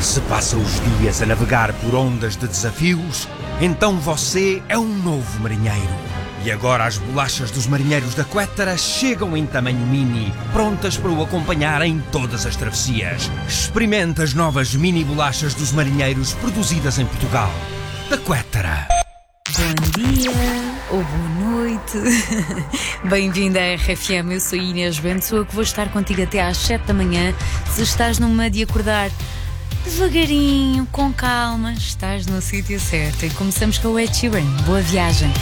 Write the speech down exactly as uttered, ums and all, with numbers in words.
Se passa os dias a navegar por ondas de desafios, então você é um novo marinheiro. E agora as bolachas dos marinheiros da Quettara chegam em tamanho mini, prontas para o acompanhar em todas as travessias. Experimente as novas mini bolachas dos marinheiros produzidas em Portugal. Da Quettara. Bom dia ou boa noite. Bem-vindo à R F M, eu sou Inês Bento, sou eu que vou estar contigo até às sete da manhã. Se estás numa de acordar devagarinho, com calma, estás no sítio certo. E começamos com o Ed Sheeran. Boa viagem.